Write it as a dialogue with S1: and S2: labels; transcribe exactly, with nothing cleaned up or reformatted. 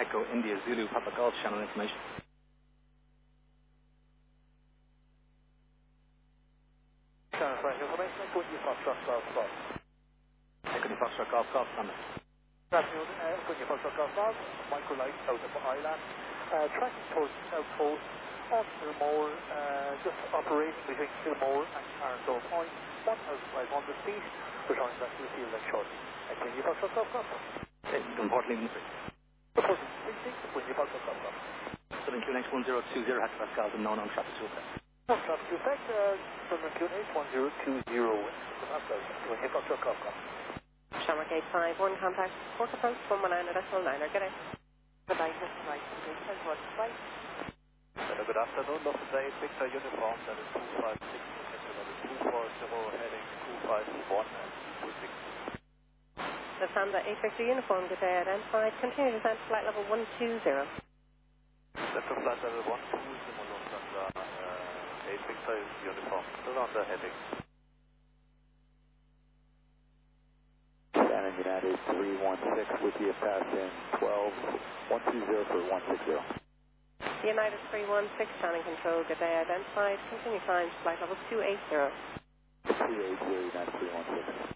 S1: Echo India Zulu Papa Golf channel information.
S2: Channel flight information, Echo Foxtrot Golf Golf.
S1: Echo Foxtrot Golf Golf standard.
S2: Good afternoon, uh, Echo Foxtrot Golf Golf, microlight out of Ireland. Uh, tracking towards South Coast on Kilmore, uh, just operating between Kilmore and Carnsole Point, one thousand five hundred feet, returning back to the field like shortly. Echo Foxtrot Golf Golf.
S1: Okay, important leaving the free.
S2: Reporting three six, Echo Foxtrot Golf Golf.
S1: Southern Q N H one zero two zero, Hatch Pascal, and known on traffic to effect.
S2: No traffic to effect, uh, Southern Q N H one zero two zero, Pascal, Echo Foxtrot Golf Golf.
S3: Shamrock eight five one, contact Port Approach one one nine, decimal niner, good day.
S2: Good night, this is Mike, this is what, right? Hello, good afternoon, Lufthansa eight Victor uniform, that is two five six, that is two four zero, heading two five one and two six.
S3: Lufthansa eight Victor uniform, good day, identified, continue to descend flight level one two zero.
S2: Central flight level one two zero, Lufthansa uh, eight Victor uniform, still on the heading.
S4: Shannon United three one six with you passing twelve one two zero for one six zero.
S3: United three one six, Shannon Control, good day, identified, continue climb to flight level two eight zero.
S4: two eight zero, United three one six.